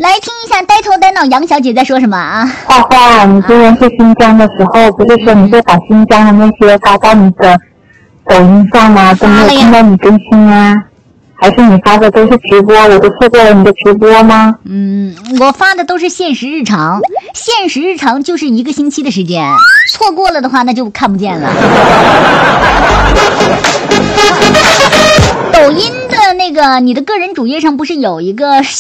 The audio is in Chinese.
来听一下呆头呆脑杨小姐在说什么啊？ 花花，你之前去新疆的时候，不是说你会把新疆的那些发到你的抖音上吗？都没有看到你更新啊？还是你发的都是直播，我都错过了你的直播吗？ 我发的都是现实日常，现实日常就是1个星期的时间，错过了的话那就看不见了。抖音的那个你的个人主页上不是有一个